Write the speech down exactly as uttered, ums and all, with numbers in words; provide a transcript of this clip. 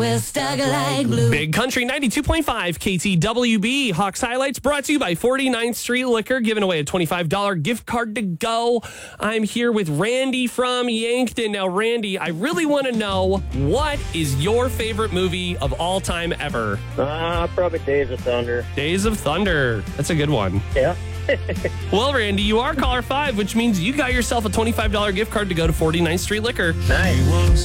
we're stuck like glue. Big Country ninety-two point five K T W B. Hawks Highlights brought to you by forty-ninth Street Liquor, giving away a twenty-five dollars gift card to go. I'm here with Randy from Yankton. Now, Randy, I really want to know, what is your favorite movie of all time ever? Uh, probably Days of Thunder. Days of Thunder. That's a good one. Yeah. Well, Randy, you are caller five, which means you got yourself a twenty-five dollars gift card to go to forty-ninth Street Liquor. Nice.